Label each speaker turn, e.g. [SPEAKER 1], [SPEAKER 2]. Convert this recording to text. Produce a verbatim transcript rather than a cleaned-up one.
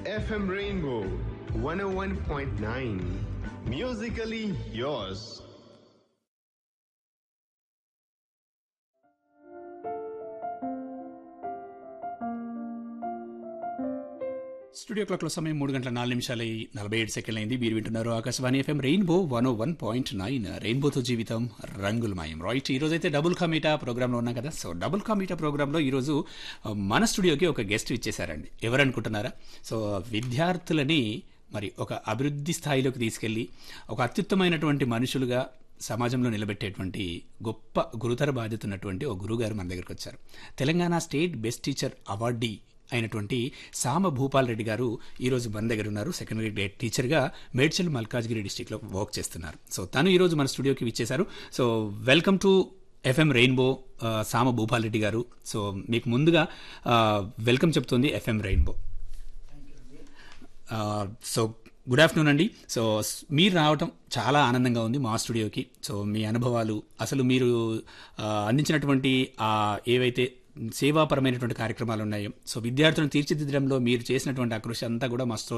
[SPEAKER 1] F M Rainbow one oh one point nine. Musically yours.
[SPEAKER 2] Studio క్లాక్లో సమయం మూడు గంటల నాలుగు నిమిషాలు నలభై ఏడు సెకండ్లు అయింది. మీరు వింటున్నారు ఆకాశవాణి ఎఫ్ఎం రెయిన్బో వన్ ఓ వన్ పాయింట్ నైన్. రెయిన్బోతో జీవితం రంగులమయం. రైట్, ఈరోజు అయితే డబుల్ కామీటా ప్రోగ్రాంలో ఉన్నాం కదా. సో డబుల్ కామీటా ప్రోగ్రాంలో ఈరోజు మన స్టూడియోకి ఒక గెస్ట్ ఇచ్చేశారండి. ఎవరనుకుంటున్నారా? సో విద్యార్థులని మరి ఒక అభివృద్ధి స్థాయిలోకి తీసుకెళ్ళి ఒక అత్యుత్తమైనటువంటి మనుషులుగా సమాజంలో నిలబెట్టేటువంటి గొప్ప గురుతర బాధ్యత ఉన్నటువంటి ఒక గురుగారు మన దగ్గరకు వచ్చారు. Telangana state best teacher awardee అయినటువంటి సామ భూపాల్ రెడ్డి గారు ఈరోజు మన దగ్గర ఉన్నారు. సెకండరీ గ్రేడ్ టీచర్గా మేడ్చల్ మల్కాజ్గిరి డిస్టిక్లో వర్క్ చేస్తున్నారు. సో తను ఈరోజు మన స్టూడియోకి విచ్చేశారు. So welcome to FM rainbow సామ భూపాల్ రెడ్డి గారు. సో మీకు ముందుగా వెల్కమ్ చెప్తుంది FM rainbow. So good afternoon అండి. సో మీరు రావటం చాలా ఆనందంగా ఉంది మా స్టూడియోకి. సో మీ అనుభవాలు, అసలు మీరు అందించినటువంటి ఏవైతే సేవాపరమైనటువంటి కార్యక్రమాలు ఉన్నాయో, సో విద్యార్థులను తీర్చిదిద్దడంలో మీరు చేసినటువంటి ఆ కృషి అంతా కూడా మా